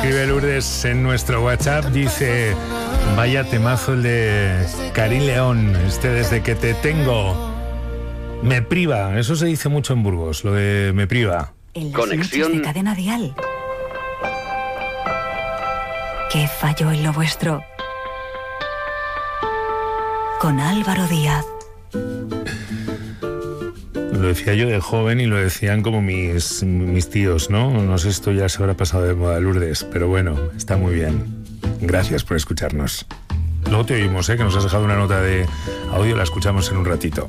escribe Lourdes en nuestro WhatsApp, dice: vaya temazo el de Karin León, desde que te tengo. Me priva, eso se dice mucho en Burgos, lo de me priva. En las noches de Cadena Dial. ¿Qué falló en lo vuestro? Con Álvaro Díaz. Lo decía yo de joven y lo decían como mis tíos, ¿no? No sé, esto ya se habrá pasado de moda, Lourdes, pero bueno, está muy bien. Gracias por escucharnos. Luego te oímos, que nos has dejado una nota de audio, la escuchamos en un ratito.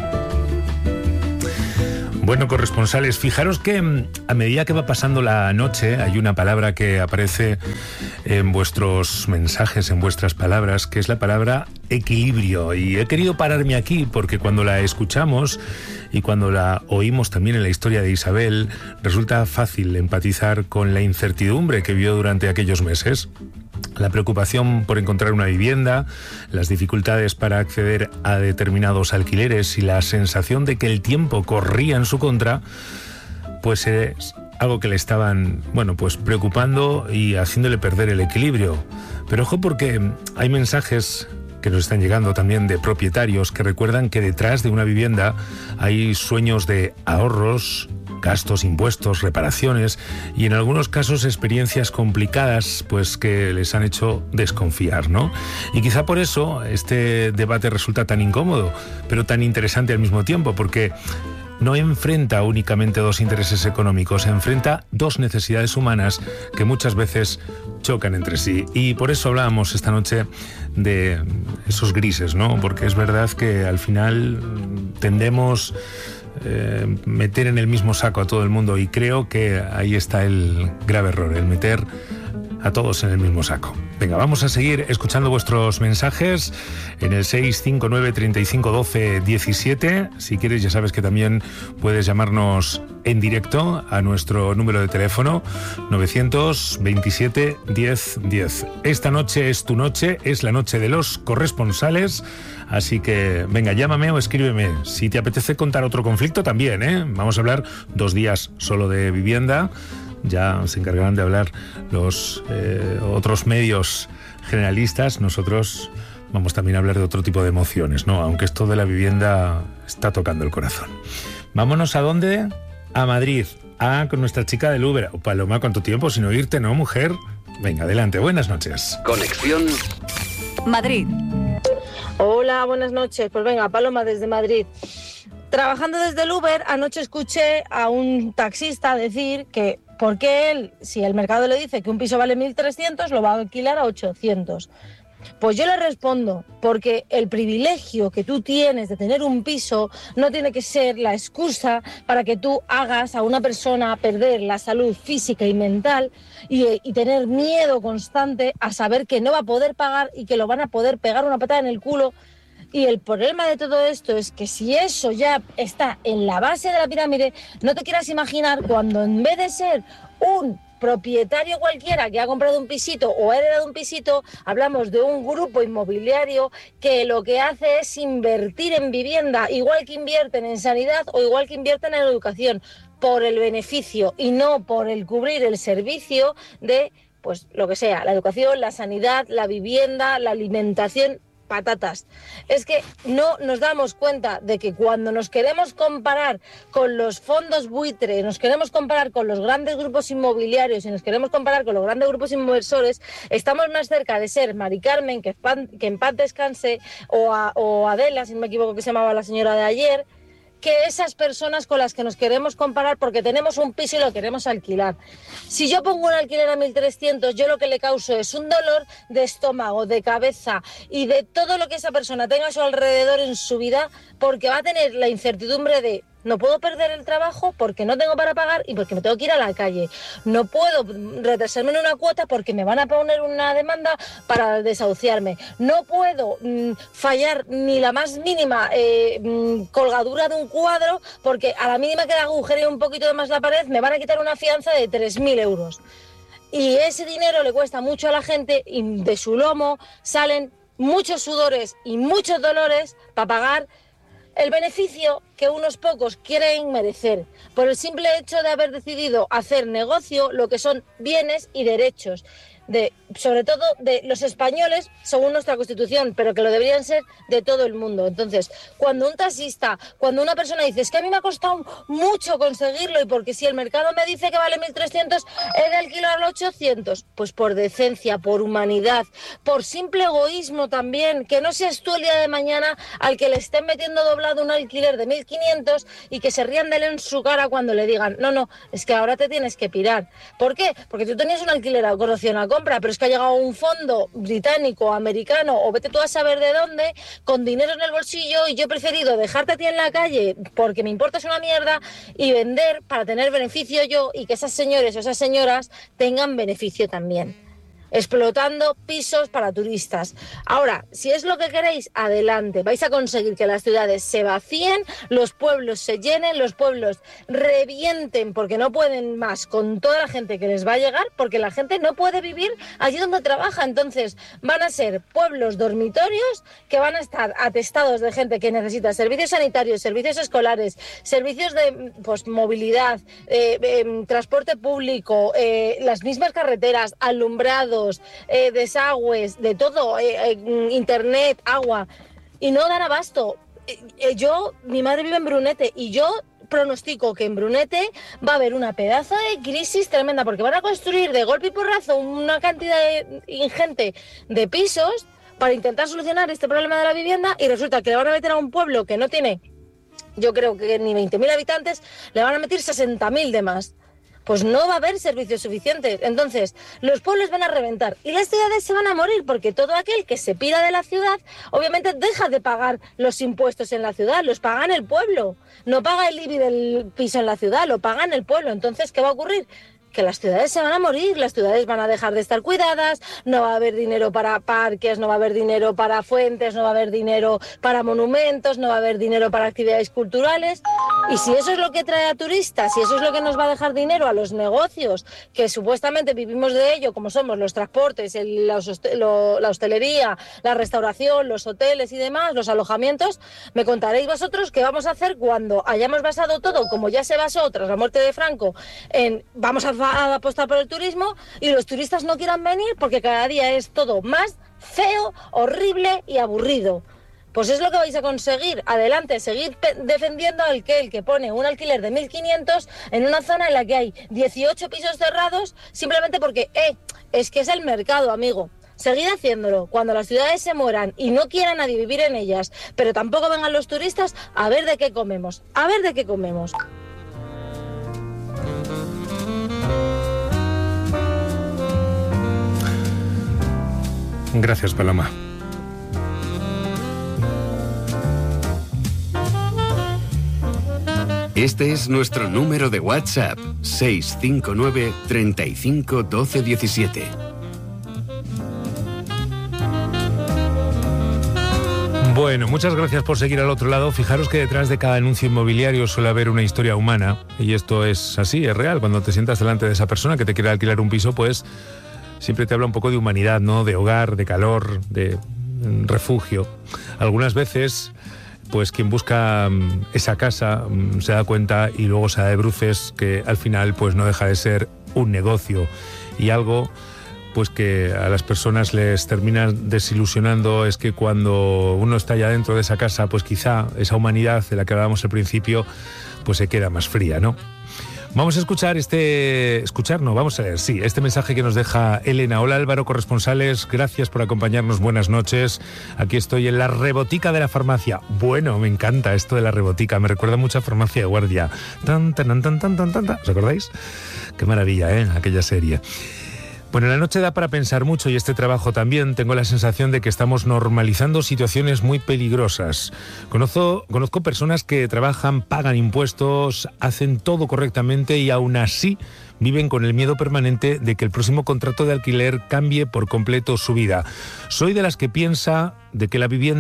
Bueno, corresponsales, fijaros que a medida que va pasando la noche hay una palabra que aparece en vuestros mensajes, en vuestras palabras, que es la palabra equilibrio. Y he querido pararme aquí porque cuando la escuchamos y cuando la oímos también en la historia de Isabel, resulta fácil empatizar con la incertidumbre que vivió durante aquellos meses. La preocupación por encontrar una vivienda, las dificultades para acceder a determinados alquileres y la sensación de que el tiempo corría en su contra, pues es algo que le estaban, pues preocupando y haciéndole perder el equilibrio. Pero ojo, porque hay mensajes que nos están llegando también de propietarios que recuerdan que detrás de una vivienda hay sueños de ahorros, gastos, impuestos, reparaciones y en algunos casos experiencias complicadas pues que les han hecho desconfiar, ¿no? Y quizá por eso este debate resulta tan incómodo, pero tan interesante al mismo tiempo, porque no enfrenta únicamente dos intereses económicos, enfrenta dos necesidades humanas que muchas veces chocan entre sí. Y por eso hablábamos esta noche de esos grises, ¿no? Porque es verdad que al final tendemos meter en el mismo saco a todo el mundo, y creo que ahí está el grave error, el meter a todos en el mismo saco. Venga, vamos a seguir escuchando vuestros mensajes en el 659 35 12 17. Si quieres, ya sabes que también puedes llamarnos en directo a nuestro número de teléfono 927 10 10. Esta noche es tu noche, es la noche de los corresponsales, así que venga, llámame o escríbeme. Si te apetece contar otro conflicto también, vamos a hablar 2 días solo de vivienda. Ya se encargarán de hablar los otros medios generalistas. Nosotros vamos también a hablar de otro tipo de emociones, ¿no? Aunque esto de la vivienda está tocando el corazón. Vámonos, ¿a dónde? A Madrid. Con nuestra chica del Uber. Paloma, ¿cuánto tiempo sin oírte, no, mujer? Venga, adelante, buenas noches. Conexión Madrid. Hola, buenas noches. Pues venga, Paloma desde Madrid. Trabajando desde el Uber, anoche escuché a un taxista decir que ¿por qué él, si el mercado le dice que un piso vale 1.300, lo va a alquilar a 800? Pues yo le respondo, porque el privilegio que tú tienes de tener un piso no tiene que ser la excusa para que tú hagas a una persona perder la salud física y mental y tener miedo constante a saber que no va a poder pagar y que lo van a poder pegar una patada en el culo. Y el problema de todo esto es que si eso ya está en la base de la pirámide, no te quieras imaginar cuando en vez de ser un propietario cualquiera que ha comprado un pisito o ha heredado un pisito, hablamos de un grupo inmobiliario que lo que hace es invertir en vivienda, igual que invierten en sanidad o igual que invierten en educación, por el beneficio y no por el cubrir el servicio de, pues lo que sea, la educación, la sanidad, la vivienda, la alimentación. Patatas. Es que no nos damos cuenta de que cuando nos queremos comparar con los fondos buitre, nos queremos comparar con los grandes grupos inmobiliarios y nos queremos comparar con los grandes grupos inversores, estamos más cerca de ser Mari Carmen, que en paz descanse, o Adela, si no me equivoco, que se llamaba la señora de ayer, que esas personas con las que nos queremos comparar porque tenemos un piso y lo queremos alquilar. Si yo pongo un alquiler a 1.300, yo lo que le causo es un dolor de estómago, de cabeza y de todo lo que esa persona tenga a su alrededor en su vida, porque va a tener la incertidumbre de no puedo perder el trabajo porque no tengo para pagar y porque me tengo que ir a la calle. No puedo retrasarme en una cuota porque me van a poner una demanda para desahuciarme. No puedo fallar ni la más mínima colgadura de un cuadro porque a la mínima que agujeree un poquito de más la pared me van a quitar una fianza de 3.000 euros. Y ese dinero le cuesta mucho a la gente y de su lomo salen muchos sudores y muchos dolores para pagar el beneficio que unos pocos quieren merecer por el simple hecho de haber decidido hacer negocio lo que son bienes y derechos, sobre todo de los españoles, según nuestra Constitución, pero que lo deberían ser de todo el mundo. Entonces, cuando un taxista, cuando una persona dice, es que a mí me ha costado mucho conseguirlo, y porque si el mercado me dice que vale 1.300, he de alquilarlo 800, pues por decencia, por humanidad, por simple egoísmo también, que no seas tú el día de mañana al que le estén metiendo doblado un alquiler de 1.500 y que se rían de él en su cara cuando le digan, no, es que ahora te tienes que pirar. ¿Por qué? Porque tú tenías un alquiler con opción a compra, pero es que ha llegado un fondo británico, americano, o vete tú a saber de dónde, con dinero en el bolsillo, y yo he preferido dejarte a ti en la calle porque me importas una mierda y vender para tener beneficio yo y que esas señores o esas señoras tengan beneficio también. Explotando pisos para turistas. Ahora, si es lo que queréis, adelante. Vais a conseguir que las ciudades se vacíen, los pueblos se llenen, los pueblos revienten porque no pueden más con toda la gente que les va a llegar, porque la gente no puede vivir allí donde trabaja. Entonces van a ser pueblos dormitorios que van a estar atestados de gente que necesita servicios sanitarios, servicios escolares, servicios de movilidad, transporte público, las mismas carreteras, alumbrado, desagües, de todo, internet, agua, y no dan abasto. Mi madre vive en Brunete y yo pronostico que en Brunete va a haber una pedazo de crisis tremenda porque van a construir de golpe y porrazo una cantidad ingente de pisos para intentar solucionar este problema de la vivienda, y resulta que le van a meter a un pueblo que no tiene, yo creo que ni 20.000 habitantes, le van a meter 60.000 de más. Pues no va a haber servicios suficientes. Entonces, los pueblos van a reventar y las ciudades se van a morir, porque todo aquel que se pira de la ciudad, obviamente deja de pagar los impuestos en la ciudad, los paga en el pueblo. No paga el IBI del piso en la ciudad, lo paga en el pueblo. Entonces, ¿qué va a ocurrir? Que las ciudades se van a morir, las ciudades van a dejar de estar cuidadas, no va a haber dinero para parques, no va a haber dinero para fuentes, no va a haber dinero para monumentos, no va a haber dinero para actividades culturales. Y si eso es lo que trae a turistas, si eso es lo que nos va a dejar dinero a los negocios, que supuestamente vivimos de ello, como somos los transportes, la hostelería, la restauración, los hoteles y demás, los alojamientos, me contaréis vosotros qué vamos a hacer cuando hayamos basado todo, como ya se basó tras la muerte de Franco, en vamos a apostar por el turismo, y los turistas no quieran venir porque cada día es todo más feo, horrible y aburrido. Pues es lo que vais a conseguir. Adelante, seguid defendiendo al que pone un alquiler de 1.500 en una zona en la que hay 18 pisos cerrados simplemente porque es que es el mercado, amigo. Seguid haciéndolo. Cuando las ciudades se mueran y no quiera nadie vivir en ellas, pero tampoco vengan los turistas, a ver de qué comemos. A ver de qué comemos. Gracias, Paloma. Este es nuestro número de WhatsApp, 659 35 12 17. Bueno, muchas gracias por seguir al otro lado. Fijaros que detrás de cada anuncio inmobiliario suele haber una historia humana, y esto es así, es real. Cuando te sientas delante de esa persona que te quiere alquilar un piso, pues siempre te habla un poco de humanidad, ¿no? De hogar, de calor, de refugio. Algunas veces, pues quien busca esa casa se da cuenta y luego se da de bruces que al final pues no deja de ser un negocio y algo pues que a las personas les termina desilusionando. Es que cuando uno está ya dentro de esa casa, pues quizá esa humanidad de la que hablábamos al principio pues se queda más fría, ¿no? Vamos a escuchar vamos a leer, este mensaje que nos deja Elena. Hola Álvaro, corresponsales, gracias por acompañarnos, buenas noches. Aquí estoy en la rebotica de la farmacia. Bueno, me encanta esto de la rebotica, me recuerda mucho a Farmacia de Guardia. ¿Os acordáis? Qué maravilla, aquella serie. Bueno, la noche da para pensar mucho y este trabajo también. Tengo la sensación de que estamos normalizando situaciones muy peligrosas. Conozco personas que trabajan, pagan impuestos, hacen todo correctamente y aún así viven con el miedo permanente de que el próximo contrato de alquiler cambie por completo su vida. Soy de las que piensa de que la vivienda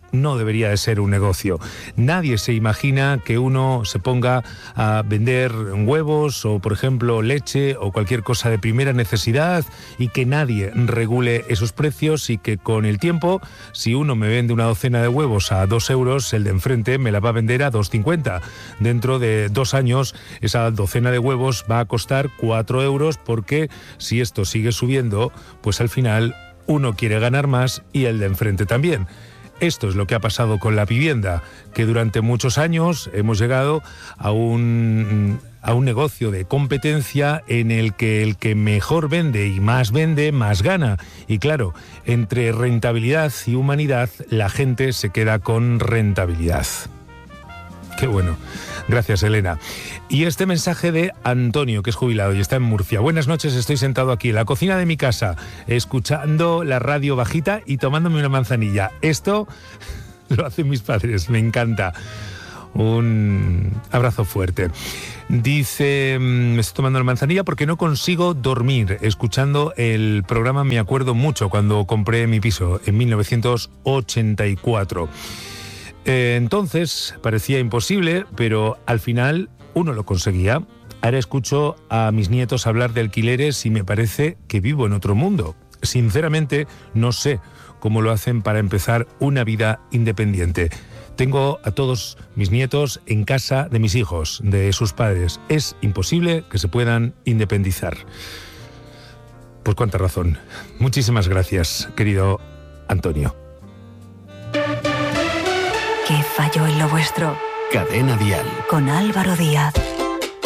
no debería de ser un negocio. Nadie se imagina que uno se ponga a vender huevos o, por ejemplo, leche o cualquier cosa de primera necesidad y que nadie regule esos precios y que con el tiempo, si uno me vende una docena de huevos a 2 euros, el de enfrente me la va a vender a 2,50. Dentro de 2 años, esa docena de huevos va a costar 4 euros porque si esto sigue subiendo, pues al final uno quiere ganar más y el de enfrente también. Esto es lo que ha pasado con la vivienda, que durante muchos años hemos llegado a un negocio de competencia en el que mejor vende y más vende, más gana. Y claro, entre rentabilidad y humanidad, la gente se queda con rentabilidad. Qué bueno. Gracias, Elena. Y este mensaje de Antonio, que es jubilado y está en Murcia. Buenas noches, estoy sentado aquí en la cocina de mi casa, escuchando la radio bajita y tomándome una manzanilla. Esto lo hacen mis padres, me encanta. Un abrazo fuerte. Dice, me estoy tomando la manzanilla porque no consigo dormir. Escuchando el programa me acuerdo mucho cuando compré mi piso en 1984. Entonces parecía imposible, pero al final uno lo conseguía. Ahora escucho a mis nietos hablar de alquileres y me parece que vivo en otro mundo. Sinceramente, no sé cómo lo hacen para empezar una vida independiente. Tengo a todos mis nietos en casa de mis hijos, de sus padres. Es imposible que se puedan independizar. Pues cuánta razón. Muchísimas gracias, querido Antonio. ¿Qué falló en lo vuestro? Cadena Dial. Con Álvaro Díaz.